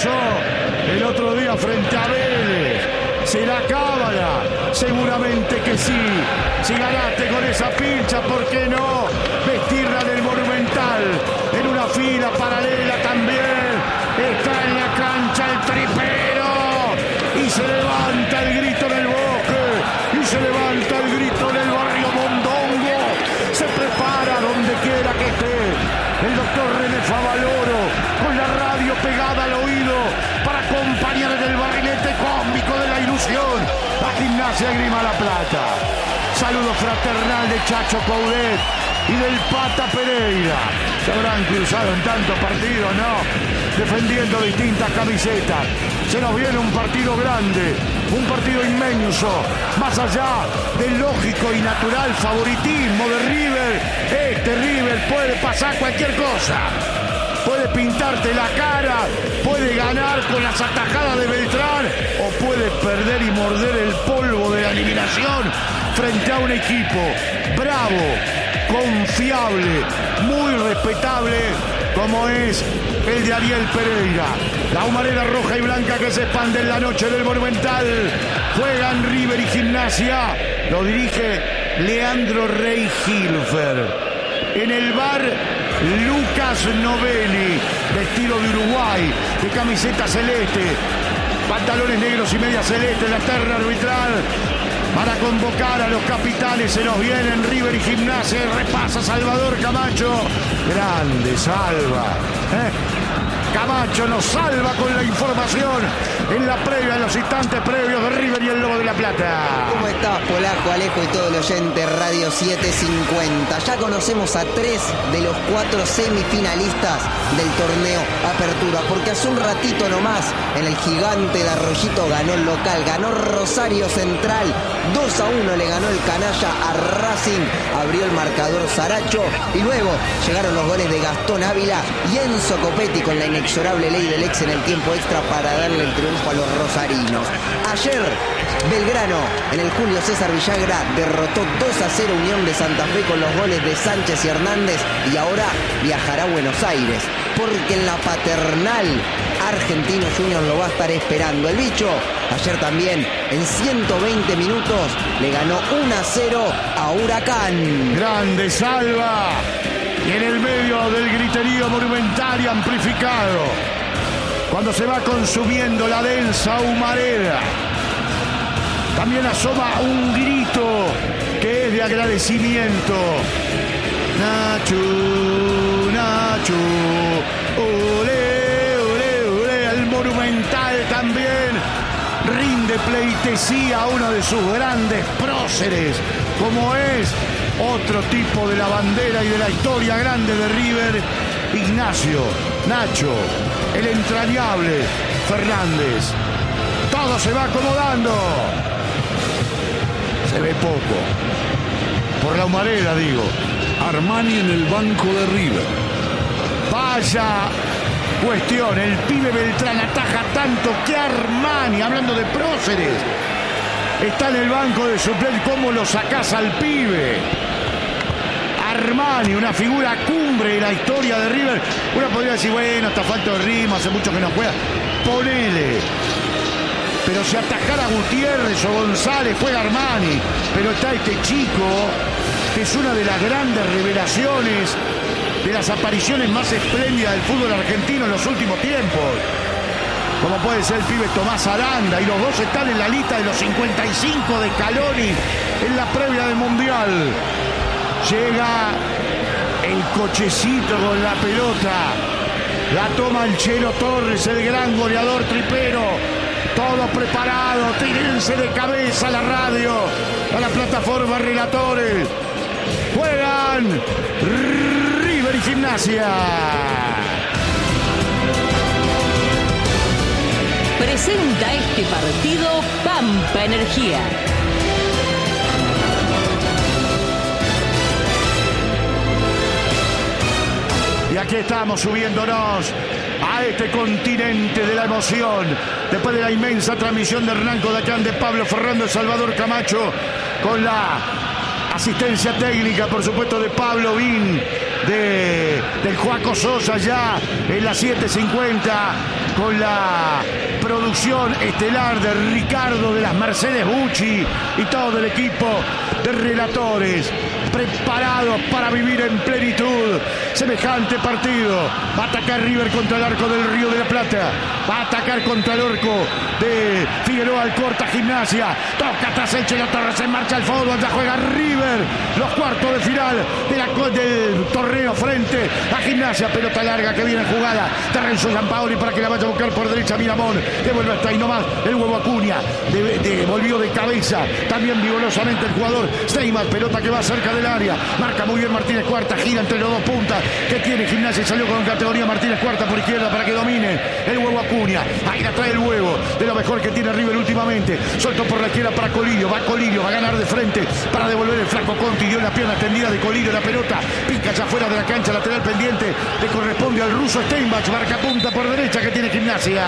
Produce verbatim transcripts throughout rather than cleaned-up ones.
pasó el otro día frente a Vélez. ¿Será cábala? Seguramente que sí. Si ganaste con esa pincha, ¿por qué no vestirla del Monumental? En una fila paralela también está en la cancha el tripero. Y se levanta el grito en el bosque. Y se levanta el grito en el barrio Mondongo. Se prepara donde quiera que esté el doctor René Favaloro con la radio pegada al oído para acompañar en el barrilete cósmico de la ilusión a Gimnasia Grima La Plata. Saludo fraternal de Chacho Coudet y del Pata Pereira. Se habrán cruzado en tantos partidos, ¿no? Defendiendo distintas camisetas. Se nos viene un partido grande, un partido inmenso, más allá del lógico y natural favoritismo de River. Este River puede pasar cualquier cosa. Puede pintarte la cara, puede ganar con las atajadas de Beltrán o puede perder y morder el polvo de la eliminación frente a un equipo bravo, confiable, muy respetable como es el de Ariel Pereira. La humareda roja y blanca que se expande en la noche del Monumental. Juegan River y Gimnasia. Lo dirige Leandro Rey Hilfer. En el bar, Lucas Novelli, vestido de Uruguay, de camiseta celeste, pantalones negros y media celeste, la terna arbitral, para convocar a los capitanes. Se nos vienen River y Gimnasia, repasa Salvador Camacho. Grande, salva. ¿eh? Camacho nos salva con la información en la previa, en los instantes previos de River y el Lobo de la Plata. ¿Cómo estás, Polaco, Alejo y todo el oyente Radio setecientos cincuenta? Ya conocemos a tres de los cuatro semifinalistas del torneo Apertura, porque hace un ratito nomás en el Gigante de Arroyito ganó el local, ganó Rosario Central, dos a uno le ganó el Canalla a Racing, abrió el marcador Saracho y luego llegaron los goles de Gastón Ávila y Enzo Copetti con la inexorable ley del ex en el tiempo extra para darle el triunfo a los rosarinos. Ayer Belgrano en el Julio César Villagra derrotó dos a cero Unión de Santa Fe con los goles de Sánchez y Hernández y ahora viajará a Buenos Aires porque en la Paternal Argentino Junior lo va a estar esperando. El bicho ayer también en ciento veinte minutos le ganó uno a cero a Huracán. Grande salva. Y en el medio del griterío monumental y amplificado, cuando se va consumiendo la densa humareda, también asoma un grito que es de agradecimiento. Nacho, Nacho, ole, ole, ole. El Monumental también rinde pleitesía a uno de sus grandes próceres, como es otro tipo de la bandera y de la historia grande de River, Ignacio, Nacho, el entrañable Fernández. Todo se va acomodando. Se ve poco. Por la humareda, digo. Armani en el banco de River. Vaya cuestión. El pibe Beltrán ataja tanto que Armani, hablando de próceres, está en el banco de suplentes. ¿Cómo lo sacás al pibe? Armani, una figura cumbre de la historia de River. Uno podría decir, bueno, está falta de ritmo, hace mucho que no juega. Ponele. Pero si atajara Gutiérrez o González, juega Armani. Pero está este chico, que es una de las grandes revelaciones, de las apariciones más espléndidas del fútbol argentino en los últimos tiempos. Como puede ser el pibe Tomás Aranda, y los dos están en la lista de los cincuenta y cinco de Scaloni en la previa del Mundial. Llega el cochecito con la pelota, la toma el Chelo Torres, el gran goleador tripero. Todo preparado, tírense de cabeza a la radio, a la plataforma relatores. Juegan River y Gimnasia. Presenta este partido Pampa Energía. Y aquí estamos subiéndonos a este continente de la emoción. Después de la inmensa transmisión de Hernán Codacán, de Pablo Ferrando, de Salvador Camacho, con la asistencia técnica, por supuesto, de Pablo Vin, de, del Joaco Sosa ya en las siete cincuenta con la producción estelar de Ricardo de las Mercedes Bucci y todo el equipo de relatores preparados para vivir en plenitud semejante partido. Va a atacar River contra el arco del Río de la Plata, va a atacar contra el arco de Figueroa Alcorta. Gimnasia toca atrás el Chelo Torres, en marcha al fútbol, ya juega River los cuartos de final de la, del torneo frente a Gimnasia. Pelota larga que viene jugada de Renzo Giampaoli para que la vaya a buscar por derecha Miramón, devuelve hasta ahí nomás el huevo Acuña, de, de, volvió de cabeza también vigorosamente el jugador Steinman, pelota que va cerca del área, marca muy bien Martínez Cuarta, gira entre los dos puntas que tiene Gimnasia y salió con categoría Martínez Cuarta por izquierda para que domine el huevo Acuña. Ahí la trae el huevo, de lo mejor que tiene River últimamente, suelto por la izquierda para Colidio, va Colidio, va a ganar de frente para devolver el flaco Conti, dio la pierna extendida de Colidio, la pelota pica ya fuera de la cancha, lateral pendiente, le corresponde al ruso Steinbach, marca punta por derecha que tiene Gimnasia.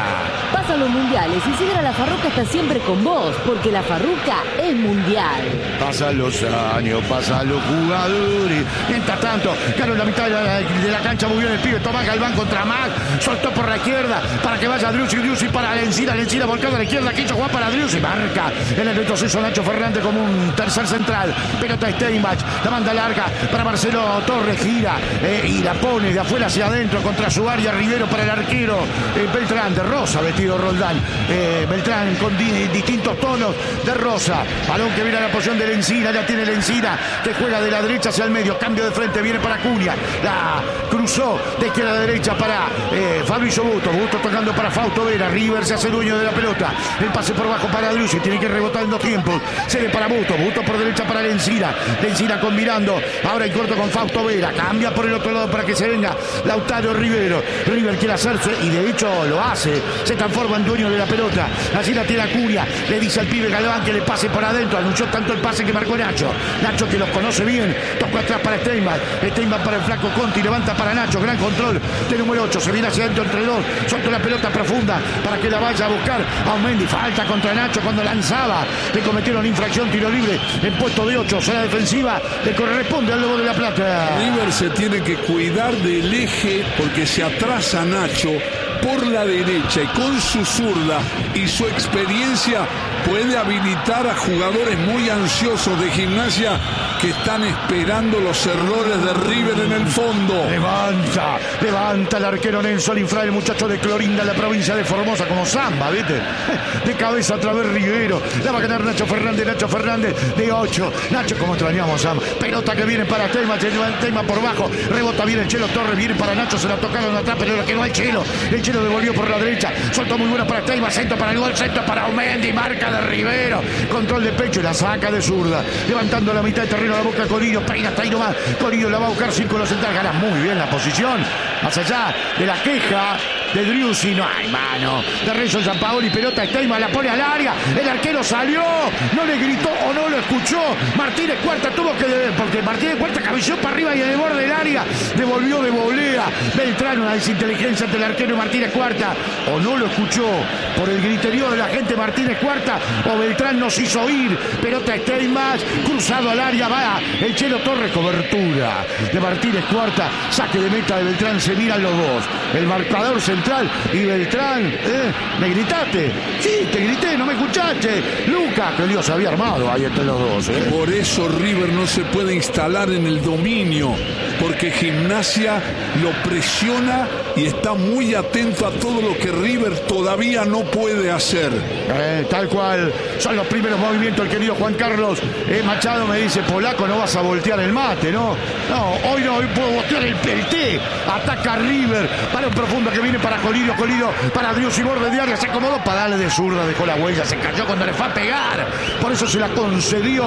Pasan los mundiales y Sidra La Farruca está siempre con vos, porque La Farruca es mundial. Pasan los años, pasan los jugadores. Mientras tanto, claro, en la mitad de la, de la cancha muy bien el pibe Tomás Galván contra Mac, soltó por la izquierda para que vaya Driussi, Driussi para Lencina, Lencina volcado a la izquierda, quiso jugar para Driussi, marca en el retroceso Nacho Fernández como un tercer central, pelota Steinbach, la manda larga para Marcelo Torres, gira eh, y la pone de afuera hacia adentro contra su área, Rivero para el arquero eh, Beltrán, de rosa vestido Roldán, eh, Beltrán con di, distintos tonos de rosa, balón que viene a la posición de Lencina, ya tiene Lencina que juega de la derecha hacia el medio, cambio de frente, viene para Acuña, la cruzó de izquierda a derecha para eh, Fabricio Busto, Busto tocando para Fausto Vera, River se hace dueño de la pelota, el pase por bajo para Driussi, tiene que rebotar en dos tiempos, cede para Busto, Busto por derecha para Lencina, Lencina con Mirando, ahora en corto con Fausto Vera, cambia por el otro lado para que se venga Lautaro Rivero, River quiere hacerse y de hecho lo hace, se transforma en dueño de la pelota, así la tiene Acuña, le dice al pibe Galván que le pase por adentro, anunció tanto el pase que marcó Nacho, Nacho que los conoce bien, tocó atrás para Steinman, Steinman para el flaco Conti, levanta para Nacho, gran control de número ocho, se viene hacia adentro entre dos, suelta la pelota profunda para que la vaya a buscar a Aumendi, falta contra Nacho cuando lanzaba, le cometieron infracción, tiro libre en puesto de ocho, será defensiva, le corresponde al Lobo de la Plata. River se tiene que cuidar del eje porque se atrasa Nacho por la derecha y con su zurda y su experiencia puede habilitar a jugadores muy ansiosos de Gimnasia que están esperando los errores de River en el fondo. Levanta, levanta el arquero Nelson Infra, el muchacho de Clorinda, la provincia de Formosa, como samba, ¿viste? De cabeza a través Rivero, la va a ganar Nacho Fernández, Nacho Fernández de ocho, Nacho como extrañamos, Sam, pelota que viene para Teima, Teima por bajo, rebota bien el Chelo Torres, viene para Nacho, se la tocaron atrás, pero lo que no hay Chelo, el Chelo devolvió por la derecha, soltó muy buena para Teima, centro para el gol, centro para Aumendi, marca de Rivero, control de pecho y la saca de zurda, levantando la mitad de terreno a la boca Colidio, peina hasta ahí nomás, Colidio la va a buscar círculo central, gana muy bien la posición, más allá de la queja de Driussi, no hay mano, de Renzo Giampaoli, pelota Steinman, la pone al área, el arquero salió, no le gritó o no lo escuchó, Martínez Cuarta tuvo que, porque Martínez Cuarta cabeció para arriba y en el borde del área, devolvió de volea, Beltrán, una desinteligencia entre el arquero y Martínez Cuarta, o no lo escuchó por el griterío de la gente Martínez Cuarta, o Beltrán nos hizo oír, pelota Steinman, cruzado al área, va el Chelo Torres, cobertura de Martínez Cuarta, saque de meta de Beltrán, se miran los dos, el marcador central y Beltrán, ¿eh? ¿Me gritaste? Sí, te grité, no me escuchaste, Lucas, que Dios se había armado ahí entre los dos, ¿eh? Por eso River no se puede instalar en el dominio, porque Gimnasia lo presiona y está muy atento a todo lo que River todavía no puede hacer. Eh, tal cual, son los primeros movimientos, el querido Juan Carlos eh, Machado me dice, polaco, no vas a voltear el mate, ¿no? No, hoy no, hoy puedo voltear el, el té, ataca River, para un profundo que viene para Colidio, Colidio para Driussi, borde de área, se acomodó para darle de zurda, dejó la huella, se cayó cuando le fue a pegar, por eso se la concedió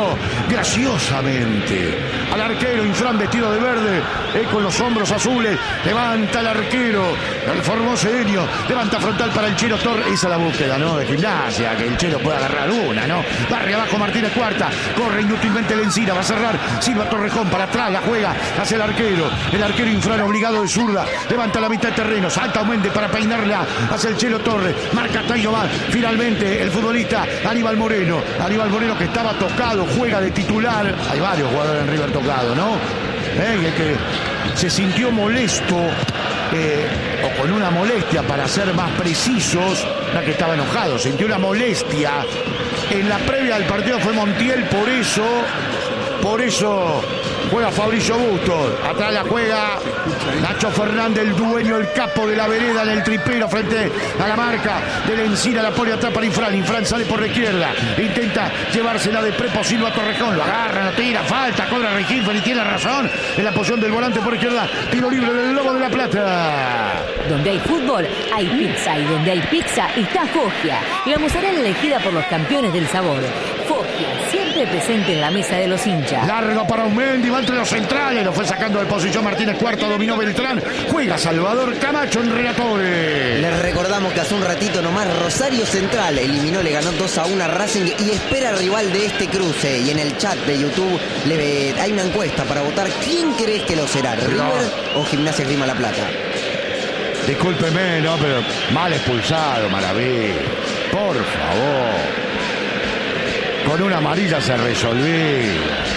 graciosamente al arquero Infran vestido de verde, eh, con los hombros azules, levanta el arquero, el formoseño, levanta frontal para el Chelo Torres, esa es la búsqueda, ¿no? De Gimnasia, que el Chelo pueda agarrar una, ¿no? Barre abajo Martínez Cuarta, corre inútilmente Lencina, va a cerrar Silva Torrejón, para atrás, la juega hacia el arquero, el arquero Infran obligado de zurda, levanta la mitad de terreno, salta Aumente para peinarla hacia el Chelo Torres, marca hasta ahí nomás, finalmente el futbolista Aníbal Moreno, Aníbal Moreno que estaba tocado, juega de titular, hay varios jugadores en River tocado, ¿no? ¿eh? Y el que se sintió molesto, eh, o con una molestia para ser más precisos, no que estaba enojado, sintió una molestia en la previa del partido, fue Montiel, por eso, por eso juega Fabricio Bustos, atrás la juega Nacho Fernández, el dueño, el capo de la vereda, en el tripero frente a la marca de la Encina, la pone atrás para Infran, Infran sale por la izquierda, intenta llevársela de Prepo Silva a Torrejón, lo agarra, lo tira, falta, cobra Regilfer y tiene razón en la posición del volante por izquierda, tiro libre del Lobo de la Plata. Donde hay fútbol, hay pizza, y donde hay pizza está Foggia, la mozzarella elegida por los campeones del sabor. Foggia, siempre presente en la mesa de los hinchas. Largo para Aumendi, va entre los centrales, lo fue sacando de posición Martínez Cuarto, dominó Beltrán, juega Salvador Camacho en Relatores. Les recordamos que hace un ratito nomás Rosario Central eliminó, le ganó dos a uno a Racing y espera rival de este cruce. Y en el chat de YouTube le, hay una encuesta para votar. ¿Quién crees que lo será? ¿River no. o Gimnasia Grima La Plata? Discúlpeme, no, pero mal expulsado, Maravilla. Por favor. Con una amarilla se resolvió.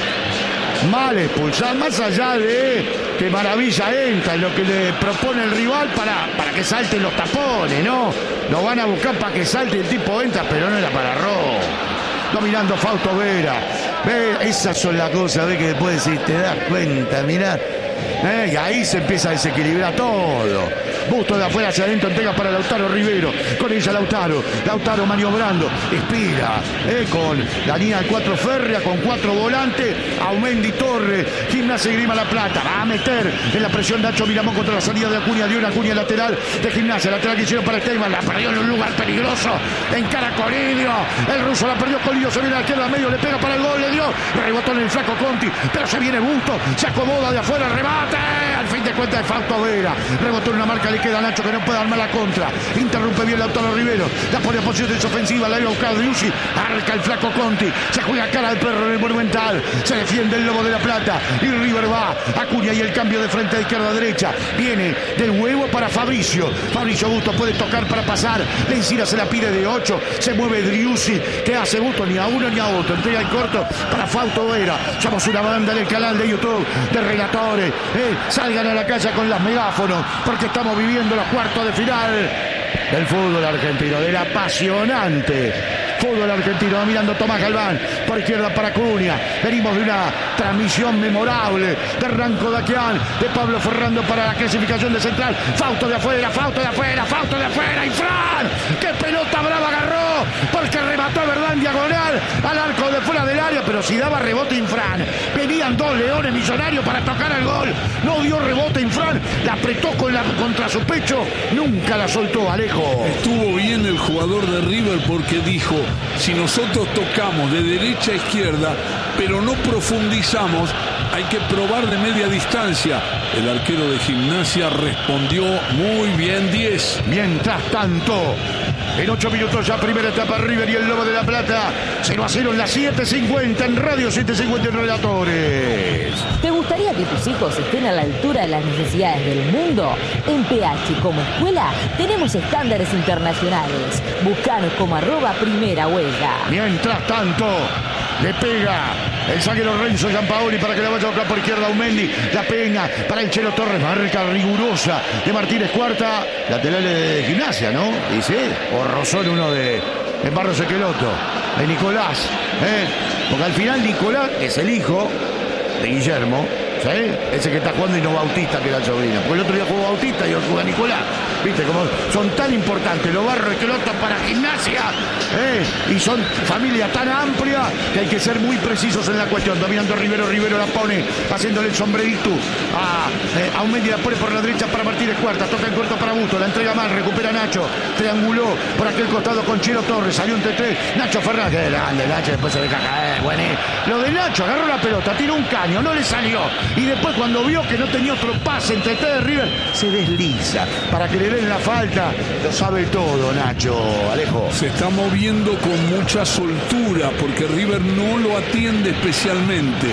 Mal expulsado, más allá de que Maravilla entra en lo que le propone el rival para, para que salten los tapones, ¿no? Lo van a buscar para que salte, el tipo entra, pero no era para robo. Dominando Fausto Vera. Ve, esas son las cosas, ve, que después si te das cuenta, mirá. ¿Eh? Y ahí se empieza a desequilibrar todo. Busto de afuera hacia adentro, entrega para Lautaro Rivero. Con ella Lautaro. Lautaro maniobrando. Espira. ¿eh? Con la línea de cuatro férrea, con cuatro volantes. Aumendi Torre. Gimnasia y Grima La Plata. Va a meter en la presión Nacho Miramón contra la salida de Acuña. Dio una Acuña lateral de Gimnasia. Lateral que hicieron para Steyman. La perdió en un lugar peligroso. Encara Colidio. El ruso la perdió. Colidio se viene a la izquierda medio. Le pega para el gol. Le dio. Rebotó en el flaco Conti. Pero se viene Busto. Se acomoda de afuera. Remate. Al fin de cuentas de Fausto Vera. Rebotó en una marca. Le queda a Nacho que no puede armar la contra. Interrumpe bien Lautaro Rivero. La pone a posición ofensiva. La iba a buscar Driussi. Arca el flaco Conti. Se juega cara al perro en el Monumental. Se defiende el Lobo de la Plata. Y River va. Acuña y el cambio de frente de izquierda a derecha. Viene del huevo para Fabricio. Fabricio Busto puede tocar para pasar. La Encina se la pide de ocho. Se mueve Driussi. ¿Qué hace Busto? Ni a uno ni a otro. Entrega el corto para Fausto Vera. Somos una banda en el canal de YouTube de Relatores. Eh, salgan a la calle con las megáfonos. Porque estamos viviendo los cuartos de final del fútbol argentino, del apasionante fútbol argentino. Dominando Tomás Galván por izquierda para Acuña. Venimos de una transmisión memorable de Ranco Daquián, de Pablo Ferrando para la clasificación de Central. Fausto de afuera, Fausto de afuera, Fausto de afuera. Y Fran, qué pelota brava agarró, porque remató, verdad, en diagonal al arco de fuera del área, pero si daba rebote Infran. Venían dos leones Millonarios para tocar el gol. No dio rebote Infran, la apretó con la, contra su pecho, nunca la soltó. Alejo. Estuvo bien el jugador de River porque dijo: si nosotros tocamos de derecha a izquierda, pero no profundizamos, hay que probar de media distancia. El arquero de Gimnasia respondió muy bien, diez. Mientras tanto, en ocho minutos ya primera etapa, River y el Lobo de la Plata. cero a cero en las siete cincuenta en Radio siete cincuenta en Relatores. ¿Te gustaría que tus hijos estén a la altura de las necesidades del mundo? En P H como escuela tenemos estándares internacionales. Buscanos como arroba primera huella. Mientras tanto, le pega el zaguero Renzo Giampaoli para que la vaya a buscar por izquierda Aumendi. La Peña para el Chelo Torres. Marca rigurosa de Martínez Cuarta. Lateral de Gimnasia, ¿no? Dice. O rozó en uno de en Barros Equeloto. De Nicolás. ¿eh? Porque al final Nicolás es el hijo de Guillermo. ¿Sí? Ese que está jugando y no Bautista, que era el sobrino. Porque el otro día jugó Bautista y hoy juega Nicolás. ¿Viste? Como son tan importantes los Barros Esqueloto para Gimnasia. ¿eh? Y son familia tan amplia que hay que ser muy precisos en la cuestión. Dominando Rivero, Rivero la pone, haciéndole el sombrerito a eh, Aumendi, la pone por la derecha para Martínez Cuarta. Toca el corto para Busto, la entrega mal, recupera Nacho. Trianguló por aquel costado con Chelo Torres. Salió un T T. Nacho Fernández, que grande Nacho, después se deja caer. Bueno, lo de Nacho, agarró la pelota, tiró un caño, no le salió. Y después, cuando vio que no tenía otro pase entre T de River, se desliza para que le den la falta. Lo sabe todo, Nacho. Alejo. Se está moviendo con mucha soltura porque River no lo atiende especialmente.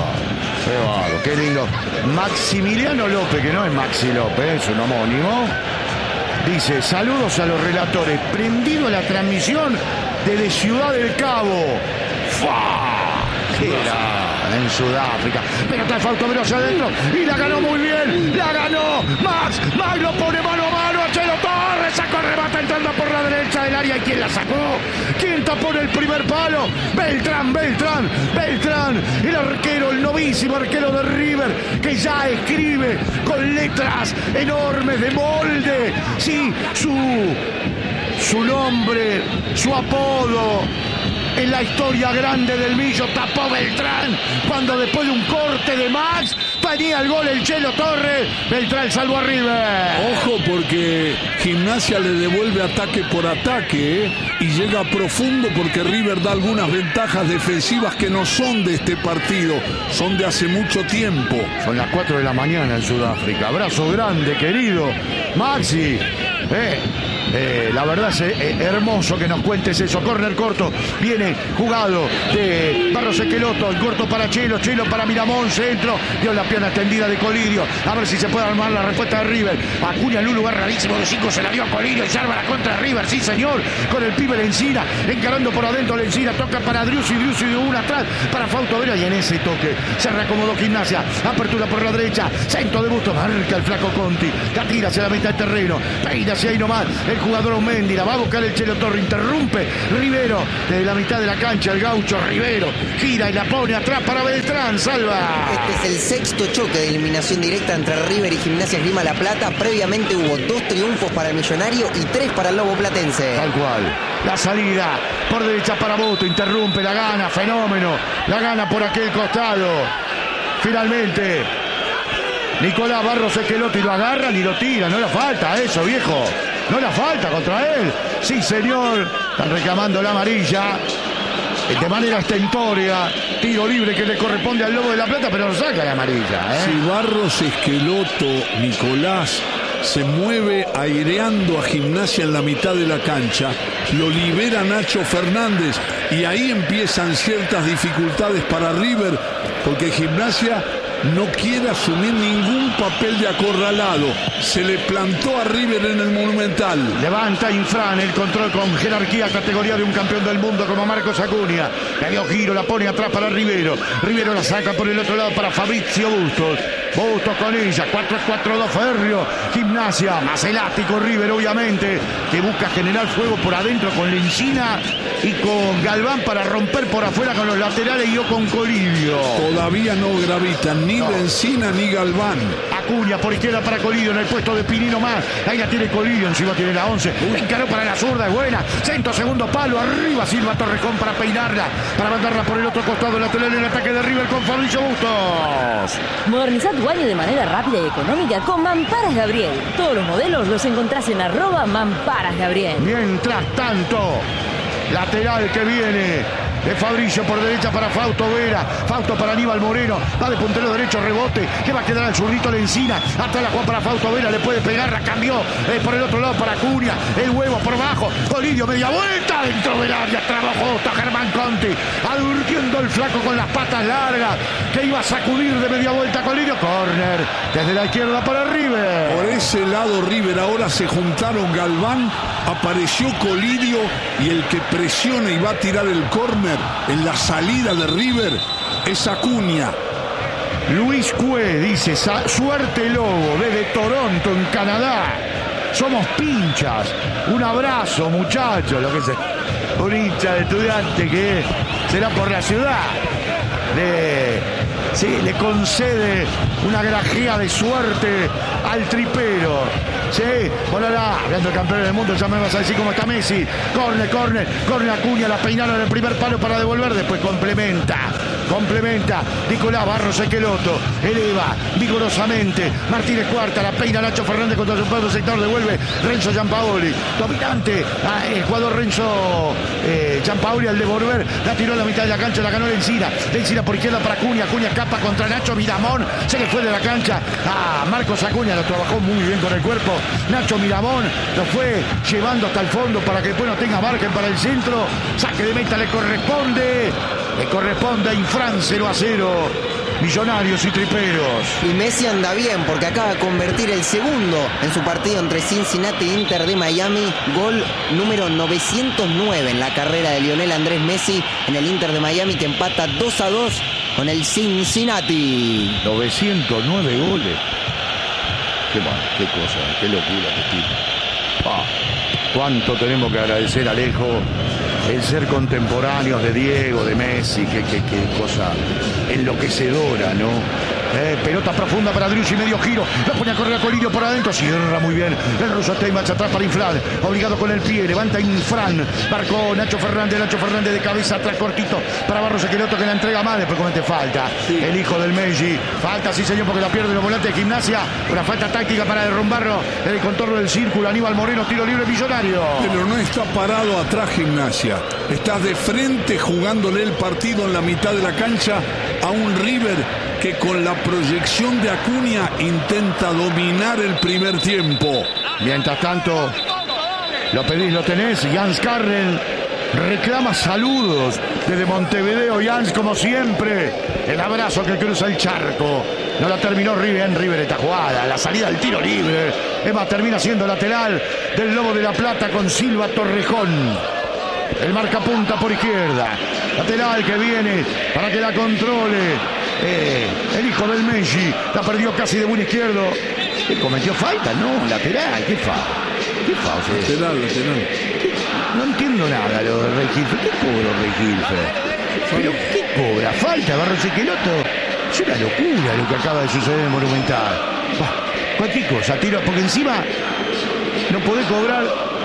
Qué bárbaro, qué lindo. Maximiliano López, que no es Maxi López, es un homónimo. Dice: saludos a los relatores. Prendido la transmisión desde Ciudad del Cabo. ¡Fua! ¡Qué era! en Sudáfrica. Pelota de Fausto Vera hacia adentro y la ganó muy bien. La ganó Max. Max lo pone mano a mano a Chelo Torres. Sacó el remate entrando por la derecha del área. ¿Y quién la sacó? ¿Quién tapó en el primer palo? Beltrán, Beltrán, Beltrán. El arquero, el novísimo arquero de River, que ya escribe con letras enormes de molde. Sí, su, su nombre, su apodo. En la historia grande del Millo tapó Beltrán cuando después de un corte de Max venía el gol el Chelo Torres. Beltrán salvó a River. Ojo porque Gimnasia le devuelve ataque por ataque, ¿eh? Y llega profundo porque River da algunas ventajas defensivas que no son de este partido, son de hace mucho tiempo. Son las cuatro de la mañana en Sudáfrica. Abrazo grande, querido Maxi. Eh. Eh, la verdad es eh, hermoso que nos cuentes eso. Córner corto, viene jugado de Barros Esqueloto, el corto para Chelo, Chelo para Miramón, centro, dio la pierna extendida de Colidio, a ver si se puede armar la respuesta de River. Acuña en un lugar rarísimo de cinco, se la dio a Colidio y se arma la contra de River, sí señor, con el pibe Lencina, encarando por adentro Lencina, toca para Driussi, Driussi de una atrás para Fausto Vera y en ese toque se reacomodó Gimnasia, apertura por la derecha, centro de Busto, marca el flaco Conti, la tira hacia la mitad del terreno, peina hacia ahí nomás, el jugador Mendy, la va a buscar el Chelo Torre, interrumpe Rivero desde la mitad de la cancha, el gaucho Rivero gira y la pone atrás para Beltrán, salva. Este es el sexto choque de eliminación directa entre River y Gimnasia Esgrima La Plata. Previamente hubo dos triunfos para el Millonario y tres para el Lobo Platense. Tal cual. La salida por derecha para Boto, interrumpe, la gana, fenómeno, la gana por aquel costado. Finalmente Nicolás Barros Esqueloto y lo agarra ni lo tira, no le falta eso, viejo. No la falta contra él. Sí, señor. Están reclamando la amarilla. De manera estentórea. Tiro libre que le corresponde al Lobo de la Plata, pero no saca la amarilla. ¿eh? Si Barros Esqueloto, Nicolás, se mueve aireando a Gimnasia en la mitad de la cancha, lo libera Nacho Fernández y ahí empiezan ciertas dificultades para River, porque Gimnasia no quiere asumir ningún papel de acorralado. Se le plantó a River en el Monumental. Levanta Infran el control con jerarquía, categoría de un campeón del mundo como Marcos Acuña. Le dio giro, la pone atrás para Rivero. Rivero la saca por el otro lado para Fabrizio Bustos. Bustos con ella, cuatro cuatro dos férreo. Gimnasia, más elástico River obviamente, que busca generar fuego por adentro con Lencina y con Galván para romper por afuera con los laterales y yo con Colidio. Todavía no gravitan ni No. Lencina ni Galván. Acuña por izquierda para Colidio en el puesto de Pinino más. Ahí la tiene Colidio, encima tiene la once. Encaró para la zurda, es buena. Centro, segundo palo, arriba Silva Torrejón para peinarla, para mandarla por el otro costado lateral en el ataque de River con Fabricio Bustos. Modernizá tu baño de manera rápida y económica con Mamparas Gabriel. Todos los modelos los encontrás en arroba Mamparas Gabriel. Mientras tanto, lateral que viene de Fabricio por derecha para Fausto Vera. Fausto para Aníbal Moreno. Va de puntero derecho, rebote. Que va a quedar al zurdito Lencina. Atrás la Juan para Fausto Vera. Le puede pegar, la cambió. Eh, por el otro lado para Acuña. El huevo por abajo. Colidio media vuelta dentro del área. Trabajó hasta Germán Conti. Advirtiendo el flaco con las patas largas. Que iba a sacudir de media vuelta a Colidio. Corner desde la izquierda para River. Por ese lado River ahora se juntaron Galván, apareció Colidio y el que presiona y va a tirar el córner en la salida de River es Acuña. Luis Cue dice, suerte Lobo, desde Toronto, en Canadá. Somos pinchas. Un abrazo, muchachos. Lo que sea. Un hincha de Estudiante que será por la ciudad. Le, sí, le concede una grajea de suerte al tripero. Sí, volala, hablando de campeón del mundo, ya me vas a decir cómo está Messi. Corner, corner, corner Acuña, la peinaron en el primer palo para devolver, después complementa, complementa. Nicolás Barros Esqueloto, eleva vigorosamente. Martínez Cuarta, la peina Nacho Fernández contra su propio sector, devuelve Renzo Giampaoli. Dominante, ah, el jugador Renzo eh, Giampaoli al devolver, la tiró a la mitad de la cancha, la ganó Lencina. Lencina por izquierda para Acuña, Acuña escapa contra Nacho Miramón, se le fue de la cancha a Marcos Acuña, lo trabajó muy bien con el cuerpo. Nacho Miramón lo fue llevando hasta el fondo para que después no tenga margen para el centro. Saque de meta le corresponde. Le corresponde a Infran, cero a cero. Millonarios y triperos. Y Messi anda bien porque acaba de convertir el segundo en su partido entre Cincinnati e Inter de Miami. Gol número novecientos nueve en la carrera de Lionel Andrés Messi en el Inter de Miami, que empata dos a dos con el Cincinnati. novecientos nueve goles. Qué mal, qué cosa, qué locura este tipo. Ah, cuánto tenemos que agradecer a Alejo el ser contemporáneos de Diego, de Messi, qué, qué, qué cosa enloquecedora, ¿no? Eh, pelota profunda para Driussi, medio giro, la pone a correr a Colidio por adentro, cierra muy bien el ruso Steinbach atrás para inflar, obligado con el pie, levanta Infran, marcó Nacho Fernández, Nacho Fernández de cabeza atrás cortito para Barros Esqueloto que la entrega mal, después comete falta, sí. El hijo del Messi, falta sí señor porque la pierde los volantes de Gimnasia, una falta táctica para derrumbarlo en el contorno del círculo, Aníbal Moreno, tiro libre Millonario. Pero no está parado atrás Gimnasia, está de frente jugándole el partido en la mitad de la cancha a un River que con la proyección de Acuña intenta dominar el primer tiempo. Mientras tanto, lo pedís, lo tenés, Jans Carrel reclama saludos desde Montevideo. Jans, como siempre, el abrazo que cruza el charco. No la terminó River, en River esta jugada, la salida del tiro libre. Emma termina siendo lateral del Lobo de la Plata con Silva Torrejón. El marcapunta por izquierda. Lateral que viene para que la controle. Eh, el hijo del Messi la perdió casi de buen izquierdo. ¿Qué cometió falta? No, lateral. ¿Qué fa? ¿Qué fa? O sea, lateral, lateral. ¿qué? No entiendo nada lo de Rey Gilfe. ¿Qué cobra Rey Gilfe? ¿Pero qué cobra? ¿Falta Barros Esqueloto? Es una locura lo que acaba de suceder en Monumental. Bah, cualquier cosa, tiro, porque encima no podés cobrar.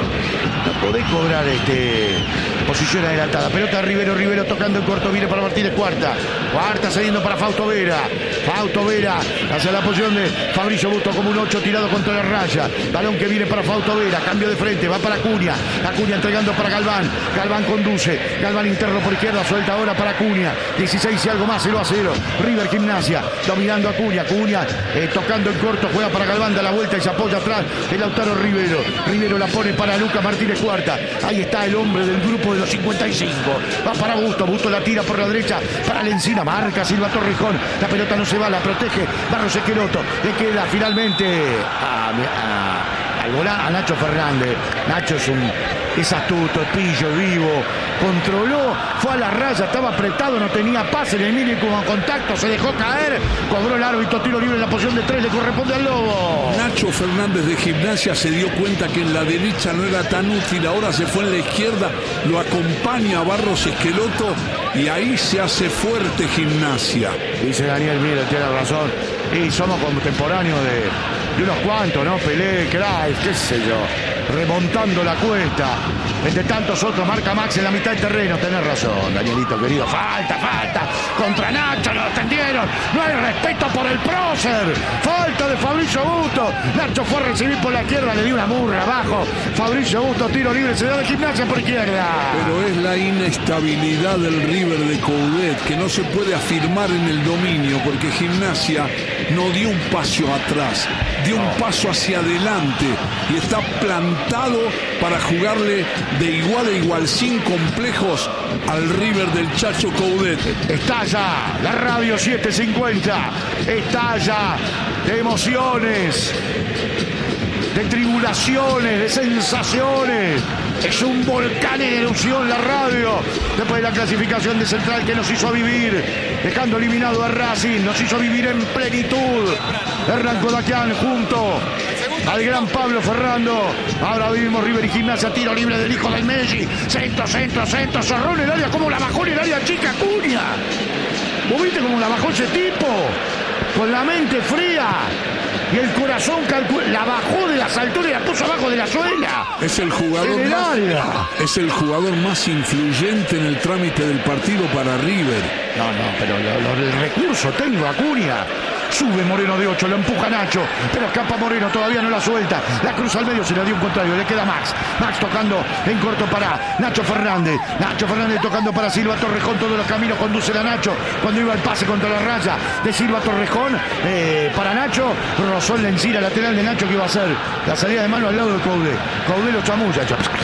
No podés cobrar este posición adelantada. Pelota Rivero, Rivero tocando en corto, viene para Martínez Cuarta. Cuarta cediendo para Fausto Vera. Fausto Vera hacia la posición de Fabricio Busto como un ocho tirado contra la raya. Balón que viene para Fausto Vera, cambio de frente, va para Acuña. Acuña entregando para Galván. Galván conduce. Galván interno por izquierda, suelta ahora para Acuña. dieciséis y algo más, cero a cero. River Gimnasia, dominando a Acuña. Acuña eh, tocando en corto, juega para Galván, da la vuelta y se apoya atrás. El Lautaro Rivero. Rivero la pone para Lucas Martínez Cuarta. Ahí está el hombre del grupo de los cincuenta y cinco. Va para Busto. Busto la tira por la derecha para Lencina. Marca Silva Torrejón. La pelota no se va, la protege Barros Esqueloto. Le queda finalmente a, a, al volante a Nacho Fernández. Nacho es un es astuto, es pillo, vivo. Controló, fue a la raya, estaba apretado, no tenía pase en el mínimo contacto, se dejó caer, cobró el árbitro, tiro libre en la posición de tres, le corresponde al Lobo. Nacho Fernández de Gimnasia se dio cuenta que en la derecha no era tan útil, ahora se fue en la izquierda, lo acompaña a Barros Esqueloto y ahí se hace fuerte Gimnasia. Dice Daniel Miller, tiene razón, y somos contemporáneos de, de unos cuantos, ¿no? Pelé, Craig, qué sé yo. Remontando la cuesta. Entre tantos otros, marca Max en la mitad del terreno. Tenés razón, Danielito querido. Falta, falta. Contra Nacho, lo atendieron. No hay respeto por el prócer. Falta de Fabricio Busto. Nacho fue a recibir por la izquierda, le dio una murra abajo. Fabricio Busto, tiro libre, se da de Gimnasia por izquierda. Pero es la inestabilidad del River de Coudet, que no se puede afirmar en el dominio, porque Gimnasia no dio un paso atrás, dio un paso hacia adelante y está plantado para jugarle de igual a igual sin complejos al River del Chacho Coudet. Estalla la radio siete cincuenta, estalla de emociones, de tribulaciones, de sensaciones. Es un volcán en erupción la radio. Después de la clasificación de Central que nos hizo vivir, dejando eliminado a Racing, nos hizo vivir en plenitud. Hernán Kodakian junto al gran Pablo Ferrando. Ahora vivimos River y Gimnasia, tiro libre del hijo del Messi. Centro, centro, centro, cerró en el área, como la bajó en el área chica Acuña. ¿Vos viste cómo la bajó ese tipo? Con la mente fría. Y el corazón calcula, la bajó de las alturas y la puso abajo de la suela. Es el jugador el más, área. es el jugador más influyente en el trámite del partido para River. No, no, pero lo, lo, el recurso tengo, Acuña. Sube Moreno de ocho, lo empuja Nacho, pero escapa Moreno, todavía no la suelta. La cruza al medio, se la dio un contrario, le queda Max. Max tocando en corto para Nacho Fernández. Nacho Fernández tocando para Silva Torrejón, todos los caminos conducen a Nacho. Cuando iba el pase contra la raya de Silva Torrejón, eh, para Nacho, rozó en la encina lateral de Nacho que iba a hacer la salida de mano al lado de Coudet. Coudet lo chamulla.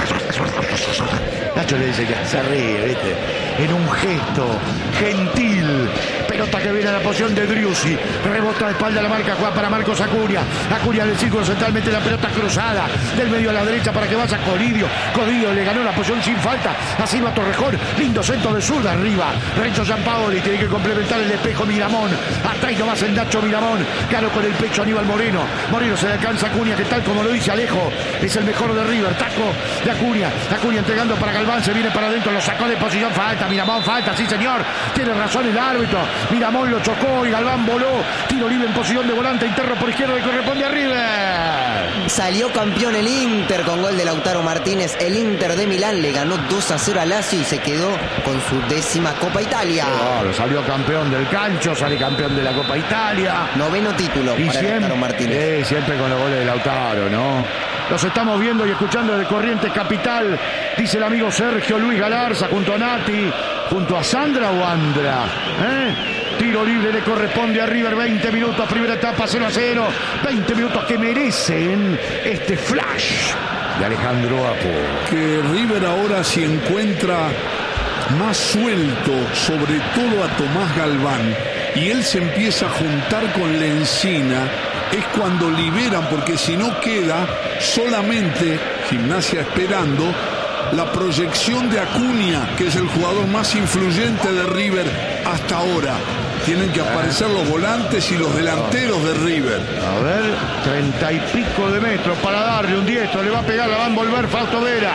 Nacho le dice que se ríe, ¿viste? En un gesto gentil. Pelota que viene a la posición de Driussi. rebota de espalda la marca, juega para Marcos Acuña. Acuña del círculo central, mete la pelota cruzada del medio a la derecha para que vaya Coridio. Coridio le ganó la posición sin falta a Silva Torrejón. Lindo centro de zurda arriba. Renzo Giampaoli tiene que complementar el espejo Miramón. Atrás nomás el Nacho Miramón. Ganó con el pecho Aníbal Moreno. Moreno se le alcanza a Acuña, que tal como lo dice Alejo, es el mejor de River. Taco de Acuña. Acuña entregando para Galván, se viene para adentro, lo sacó de posición, falta. Miramón, falta, sí señor. Tiene razón el árbitro. Miramón lo chocó y Galván voló. Tiro libre en posición de volante interno por izquierda y corresponde a River. Salió campeón el Inter con gol de Lautaro Martínez. El Inter de Milán le ganó dos a cero a Lazio y se quedó con su décima Copa Italia. Claro, salió campeón del calcio, sale campeón de la Copa Italia. Noveno título y para siempre, Lautaro Martínez. Eh, siempre con los goles de Lautaro, ¿no? Los estamos viendo y escuchando de Corrientes Capital, dice el amigo Sergio Luis Galarza, junto a Nati, junto a Sandra Wandra. ¿Eh? Tiro libre le corresponde a River, veinte minutos, primera etapa, cero a cero. veinte minutos que merecen este flash de Alejandro Apo. Que River ahora se encuentra más suelto, sobre todo a Tomás Galván, y él se empieza a juntar con Lencina, es cuando liberan, porque si no queda solamente Gimnasia esperando la proyección de Acuña, que es el jugador más influyente de River hasta ahora. Tienen que aparecer los volantes y los delanteros de River. A ver, treinta y pico de metros para darle un diestro, le va a pegar, la va a envolver Fausto Vera.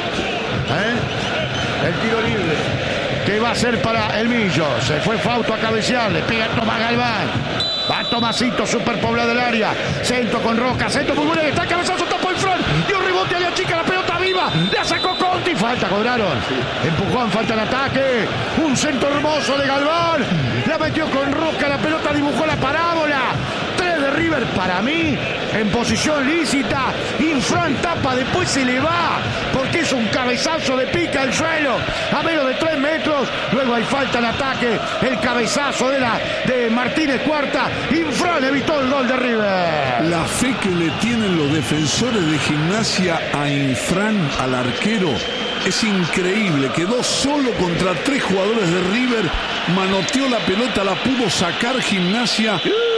¿Eh? El tiro libre, que va a ser para el Millo. Se fue Fausto a cabecear, le pega Tomás Galván. Va Tomasito, superpoblado del área. Centro con Roca, centro muy bueno, está cabezazo, tapó el front. Dio rebote a la chica, la pelota viva. La sacó Conti, falta, cobraron. Empujón, falta el ataque. Un centro hermoso de Galván. La metió con Roca, la pelota dibujó la parábola. Tres de River para mí, en posición lícita. Infran tapa, después se le va, porque es un cabezazo de pica al suelo, a menos de tres metros. Luego hay falta en ataque, el cabezazo de, la, de Martínez Cuarta. Infran evitó el gol de River. La fe que le tienen los defensores de Gimnasia a Infran, al arquero, es increíble. Quedó solo contra tres jugadores de River, manoteó la pelota, la pudo sacar Gimnasia.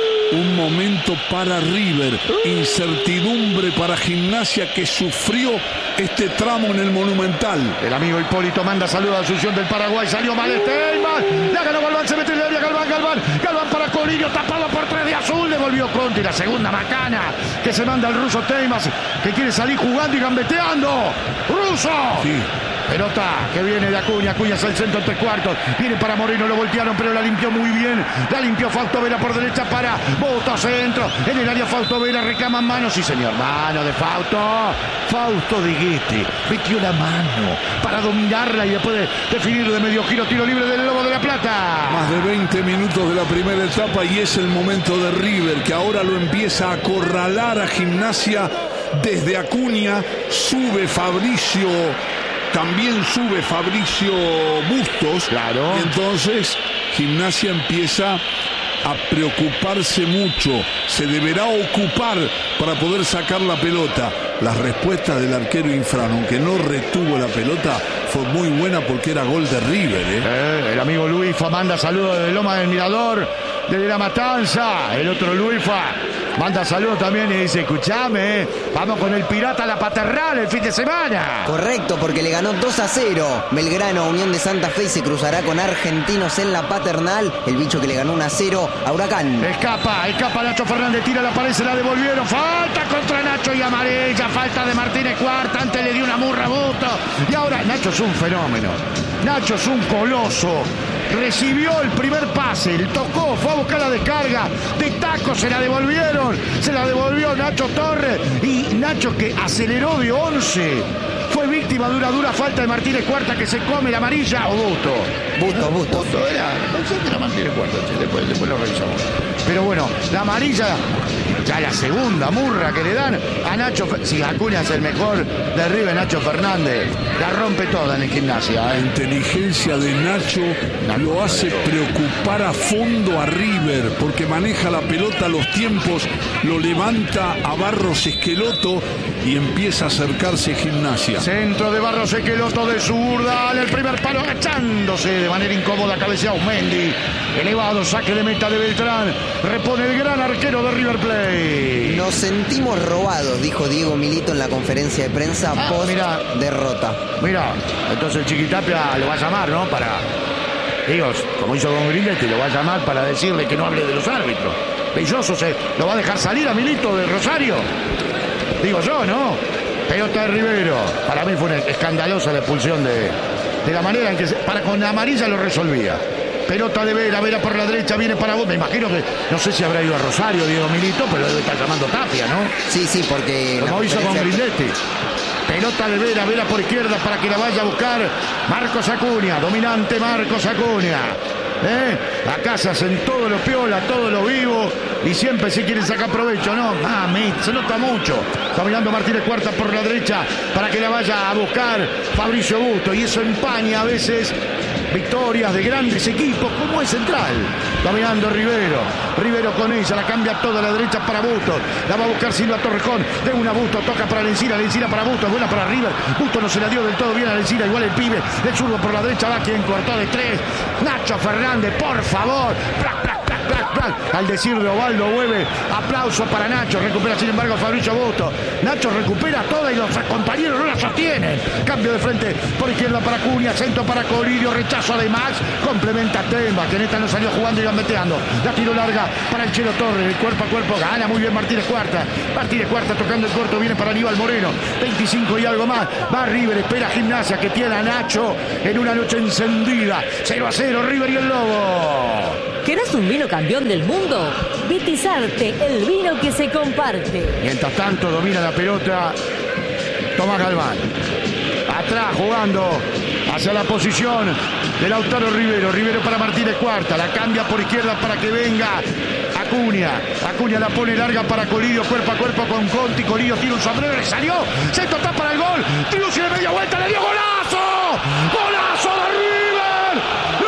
Un momento para River, incertidumbre para Gimnasia, que sufrió este tramo en el Monumental. El amigo Hipólito manda saludos a Asunción del Paraguay, salió mal Steinman, la ganó Galván, se mete en el área, Galván, Galván, Galván para Colidio, tapado por tres de Azul, devolvió Conti, la segunda macana que se manda el ruso Teimas, que quiere salir jugando y gambeteando. ¡Ruso! Sí. Pelota que viene de Acuña, Acuña es el centro en tres cuartos, viene para Moreno, lo voltearon pero la limpió muy bien, la limpió Fausto Vera por derecha para Boto Centro, en el área Fausto Vera, reclaman mano, sí señor, mano de Fausto, Fausto de Guete, metió la mano para dominarla y después de definir de medio giro, tiro libre del Lobo de la Plata. Más de veinte minutos de la primera etapa y es el momento de River, que ahora lo empieza a acorralar a Gimnasia desde Acuña, sube Fabricio. También sube Fabricio Bustos. Claro. Y entonces Gimnasia empieza a preocuparse mucho. Se deberá ocupar para poder sacar la pelota. La respuesta del arquero Infran, aunque no retuvo la pelota, fue muy buena porque era gol de River. ¿eh? Eh, el amigo Luifa manda saludos desde Loma del Mirador, desde La Matanza. El otro Luifa manda saludos también y dice, escuchame, eh, vamos con el Pirata a la Paternal el fin de semana. Correcto, porque le ganó dos a cero Belgrano a Unión de Santa Fe y se cruzará con Argentinos en la Paternal. El bicho que le ganó uno a cero a Huracán. Escapa, escapa Nacho Fernández, tira la pared, se la devolvieron. Falta contra Nacho y amarilla, falta de Martínez Cuarta, antes le dio una murra a Busto. Y ahora Nacho es un fenómeno, Nacho es un coloso. Recibió el primer pase, le tocó, fue a buscar la descarga, de taco se la devolvieron, se la devolvió Nacho Torres y Nacho, que aceleró de once, fue víctima de una dura falta de Martínez Cuarta, que se come la amarilla. O Busto. Busto, Busto. Busto era, no sé que era Martínez Cuarta, después, después lo revisamos. Pero bueno, la amarilla, ya la segunda murra que le dan a Nacho. Si Acuña es el mejor de River, Nacho Fernández la rompe toda en el Gimnasia. La ¿eh? inteligencia de Nacho lo hace preocupar a fondo a River, porque maneja la pelota a los tiempos, lo levanta a Barros Esqueloto y empieza a acercarse Gimnasia. Centro de Barros Esqueloto de zurda, en el primer palo agachándose de manera incómoda, cabecea Aumendi. Elevado saque de meta de Beltrán, repone el gran arquero de River Plate. Nos sentimos robados, dijo Diego Milito en la conferencia de prensa Ah, post mirá. derrota. Mira, entonces el Chiquitapia lo va a llamar, ¿no? Para, digo, como hizo con Grindetti, lo va a llamar para decirle que no hable de los árbitros. Belloso se lo va a dejar salir a Milito de Rosario. Digo yo, ¿no? Pelota de Rivero. Para mí fue una escandalosa la expulsión de, de la manera en que se, para con la amarilla lo resolvía. Pelota de Vera, Vera por la derecha, viene para vos. Me imagino que, no sé si habrá ido a Rosario, Diego Milito, pero debe estar llamando Tapia, ¿no? Sí, sí, porque... Como la hizo con conferencia- Grindetti. Pelota de Vera, Vera por izquierda para que la vaya a buscar Marcos Acuña, dominante Marcos Acuña. ¿Eh? Acá se hacen todos los piolas, todos los vivos y siempre se quieren sacar provecho, ¿no? Mami, se nota mucho. Dominando Martínez Cuarta por la derecha para que la vaya a buscar Fabricio Busto y eso empaña a veces victorias de grandes equipos como es Central. Dominando Rivero. Rivero con ella, la cambia toda a la derecha para Busto. La va a buscar Silva Torrejón. De una Busto, toca para Lencina, Lencina para Busto, es buena para River. Busto no se la dio del todo bien a Lencina, igual el pibe. El zurdo por la derecha va quien cortó de tres. Nacho Fernández, por favor. Plac, plac, plac, plac, plac. Al decir de Ovaldo Hueve, aplauso para Nacho. Recupera sin embargo Fabricio Busto. Nacho recupera toda y los compañeros no la sostienen. Cambio de frente por izquierda para Cunha, centro para Colidio, rechazo de Max, complementa Temba, que neta no salió jugando y iban meteando. La tiro larga para el Chelo Torres, el cuerpo a cuerpo, gana muy bien Martínez Cuarta. Martínez Cuarta tocando el corto, viene para Aníbal Moreno, veinticinco y algo más. Va River, espera Gimnasia que tiene a Nacho en una noche encendida. cero a cero, River y el Lobo. ¿Querés un vino campeón del mundo? Vitizarte, el vino que se comparte. Mientras tanto domina la pelota Tomás Galván. Atrás jugando hacia la posición de Lautaro Rivero. Rivero para Martínez Cuarta. La cambia por izquierda para que venga Acuña. Acuña la pone larga para Colidio. Cuerpo a cuerpo con Conti. Colidio tira un sombrero. Le salió. Centro está para el gol. Triusi de media vuelta. Le dio golazo. Golazo de River. ¡Gol!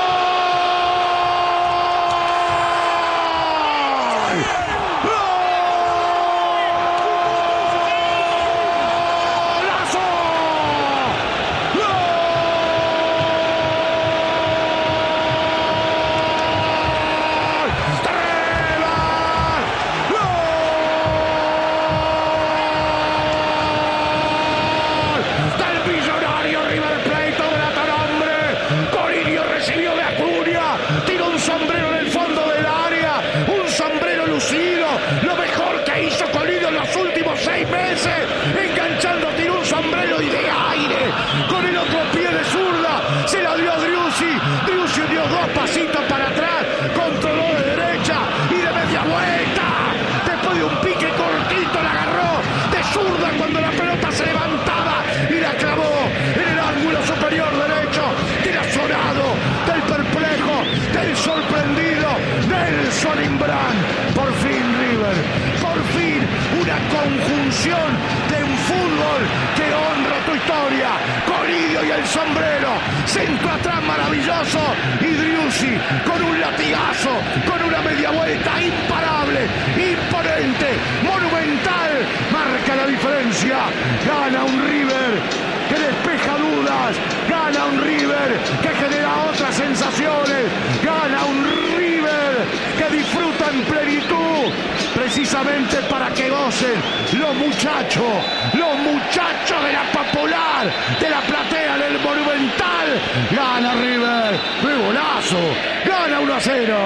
Seis meses, enganchando, tiró un sombrero y de aire, con el otro pie de zurda, se la dio a Driussi, Driussi dio dos pasitos para atrás, controló de derecha y de media vuelta, después de un pique cortito la agarró de zurda cuando la pelota se levantaba y la clavó en el ángulo superior derecho, del azorado, del perplejo, del sorprendido, Nelson Imbrán. Por fin River, por fin una conjunción de un fútbol que honra tu historia. Colidio y el sombrero, centro atrás maravilloso y Driussi con un latigazo, con una media vuelta imparable, imponente, monumental, marca la diferencia. Gana un River que despeja dudas, gana un River que genera otras sensaciones, gana un River que disfruta en plenitud, precisamente para que gocen los muchachos, los muchachos de la Popular, de la platea del Monumental. Gana River, ¡qué golazo! Gana uno a cero.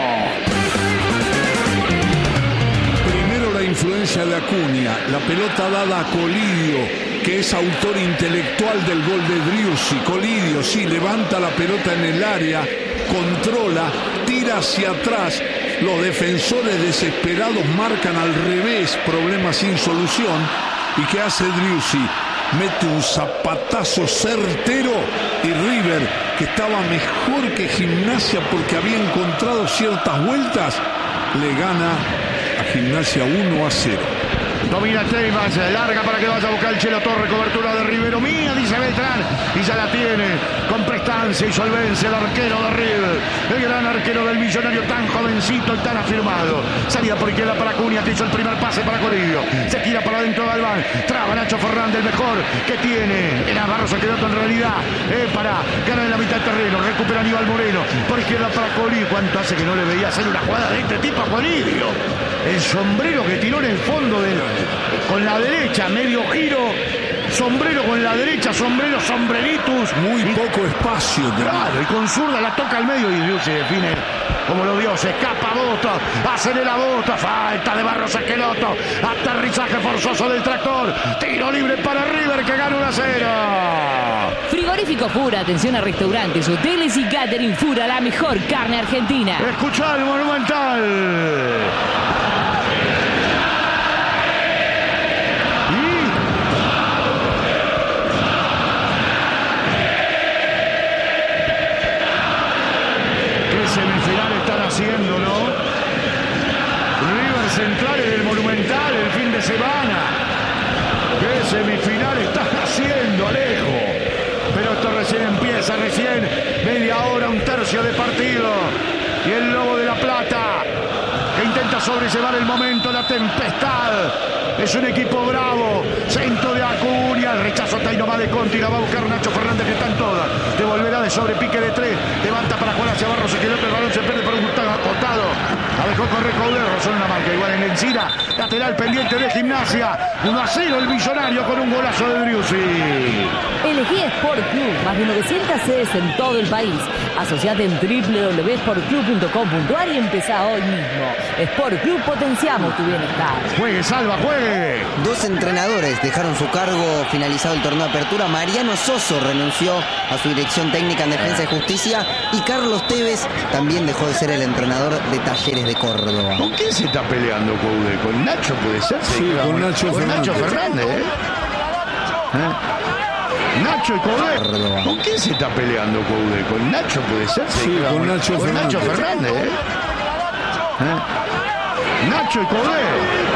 Primero la influencia de Acuña, la pelota dada a Colidio, que es autor intelectual del gol de Driussi. Colidio, sí, levanta la pelota en el área, controla, tira hacia atrás. Los defensores desesperados marcan al revés, problema sin solución. ¿Y qué hace Driussi? Mete un zapatazo certero y River, que estaba mejor que Gimnasia porque había encontrado ciertas vueltas, le gana a Gimnasia uno a cero. Domina Teimas, larga para que vaya a buscar el Chelo Torre, cobertura de Rivero. Mía, dice Beltrán, y ya la tiene con prestancia y solvencia el arquero de River. El gran arquero del Millonario, tan jovencito y tan afirmado. Salida por izquierda para Cunha, que hizo el primer pase para Corillo. Se tira para adentro Galván. Traba Nacho Fernández, el mejor que tiene. En Navarro se quedó en realidad eh, para ganar en la mitad del terreno. Recupera Aníbal Moreno. Por izquierda para Colidio. ¿Cuánto hace que no le veía hacer una jugada de este tipo a Colidio? El sombrero que tiró en el fondo del, con la derecha, medio giro. Sombrero con la derecha, sombrero, sombreritus. Muy poco espacio. Claro, y con zurda la toca al medio y Dios se define como lo dio. Se escapa Bosta, acelera Bosta, falta de Barros Esqueloto, aterrizaje forzoso del tractor, tiro libre para River que gana uno a cero. Frigorífico Fura, atención a restaurantes, hoteles y catering. Fura, la mejor carne argentina. Escuchá el Monumental. Semifinal están haciendo, ¿no? River Central en el Monumental el fin de semana. ¿Qué semifinal están haciendo, Alejo? Pero esto recién empieza, recién media hora, un tercio de partido. Y el Lobo de la Plata, que intenta sobrellevar el momento, la tempestad. Es un equipo bravo. Centro de Acuña, el rechazo está ahí nomás de Conti, la va a buscar Nacho Fernández, que está en todas. Devolverá de sobrepique de tres, levanta para jugar hacia Barros, se quedó, el balón se pierde por un costado. La dejó correr Caudero, son una marca igual en Encina. Lateral pendiente de Gimnasia. uno a cero el Millonario con un golazo de Driussi. Elegí Sport Club, más de novecientas sedes en todo el país. Asociate en doble u doble u doble u punto sport club punto com punto a r y empezá hoy mismo. Sport Club, potenciamos tu bienestar. Juegue, Salva, juegue. Dos entrenadores dejaron su cargo finalizado el torneo de apertura. Mariano Soso renunció a su dirección técnica en Defensa y Justicia y Carlos Tevez también dejó de ser el entrenador de Talleres de Córdoba. ¿Con quién se está peleando Coude? ¿Con Nacho puede ser? Sí, con Nacho con Fernández. Nacho Fernández, ¿eh? ¿Eh? Nacho y Coude. ¿Con quién se está peleando Coude? ¿Con Nacho puede ser? Sí, con Nacho con Fernández. Nacho Fernández, ¿eh? ¿Eh? Nacho y Coude.